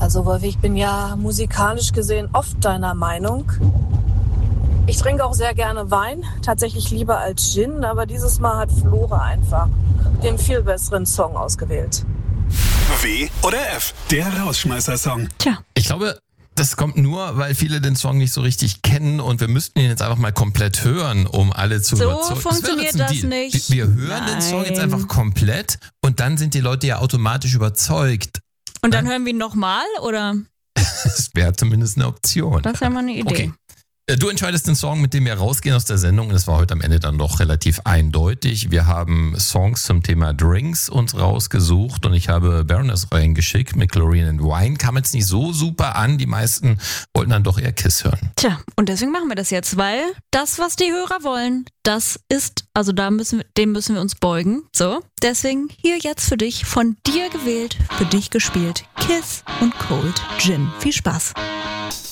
Also Wolfi, ich bin ja musikalisch gesehen oft deiner Meinung. Ich trinke auch sehr gerne Wein, tatsächlich lieber als Gin, aber dieses Mal hat Flora einfach den viel besseren Song ausgewählt. W oder F, der Rausschmeißer-Song. Tja, ich glaube, das kommt nur, weil viele den Song nicht so richtig kennen und wir müssten ihn jetzt einfach mal komplett hören, um alle zu überzeugen. So funktioniert das nicht. Wir hören den Song jetzt einfach komplett und dann sind die Leute ja automatisch überzeugt. Und dann hören wir ihn nochmal, oder? Das wäre zumindest eine Option. Das wäre mal eine Idee. Okay. Du entscheidest den Song, mit dem wir rausgehen aus der Sendung. Und es war heute am Ende dann doch relativ eindeutig. Wir haben Songs zum Thema Drinks uns rausgesucht und ich habe Baroness reingeschickt mit Chlorine and Wine. Kam jetzt nicht so super an. Die meisten wollten dann doch eher Kiss hören. Tja, und deswegen machen wir das jetzt, weil das, was die Hörer wollen, das ist, also dem müssen wir uns beugen. So, deswegen hier jetzt für dich, von dir gewählt, für dich gespielt, Kiss und Cold Gin. Viel Spaß.